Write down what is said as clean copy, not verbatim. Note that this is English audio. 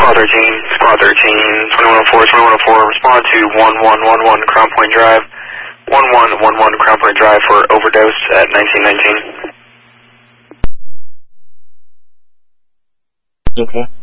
Squad 13, 2104, respond to 1111 Crown Point Drive, 1111 Crown Point Drive for overdose at 1919. Okay.